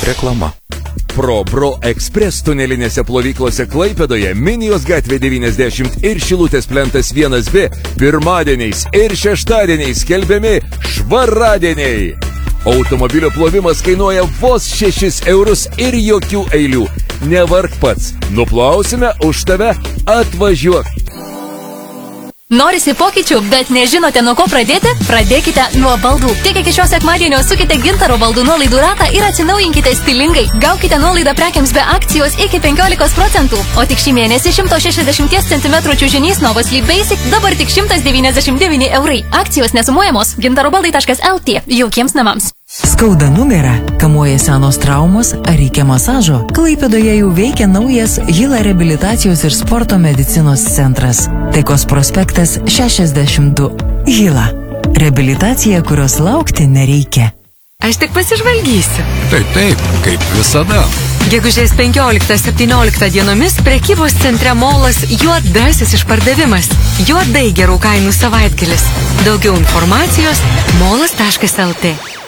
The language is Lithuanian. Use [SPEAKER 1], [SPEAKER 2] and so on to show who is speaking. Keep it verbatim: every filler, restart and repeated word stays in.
[SPEAKER 1] Reklama.
[SPEAKER 2] Pro Bro Express tunelinėse plovyklose Klaipėdoje, Minijos gatvė devyniasdešimt ir Šilutės plentas vienas B pirmadieniais ir šeštadieniais skelbiami švaradieniai. Automobilio plovimas kainuoja vos šešis eurus ir jokių eilių. Nevark pats, nuplausime už tave, atvažiuok.
[SPEAKER 3] Norisi pokyčių, bet nežinote nuo ko pradėti? Pradėkite nuo baldų. Tik iki šio sekmadienio sukite Gintaro baldų nuolaidų ratą ir atsinaujinkite stilingai. Gaukite nuolaidą prekiams be akcijos iki penkiolikos procentų. O tik šį mėnesį šimto šešiasdešimt centimetrų čiužinys Nova Sleep Basic dabar tik šimtas devyniasdešimt devyni eurai. Akcijos nesumuojamos. gintarobaldai taškas lt. Jaukiems namams.
[SPEAKER 4] Skauda nugarą, kamuoja senos traumos ar reikia masažo? Klaipėdoje jau veikia naujas Hila reabilitacijos ir sporto medicinos centras. Taikos prospektas šešiasdešimt du. Hila. Reabilitacija, kurios laukti nereikia.
[SPEAKER 5] Aš tik pasižvalgysiu.
[SPEAKER 1] Taip, taip, kaip visada.
[SPEAKER 5] Gegužės penkioliktą septynioliktą dienomis prekybos centre Molas juodasis išpardavimas. Juodai gerų kainų savaitgalis. Daugiau informacijos molas taškas lt.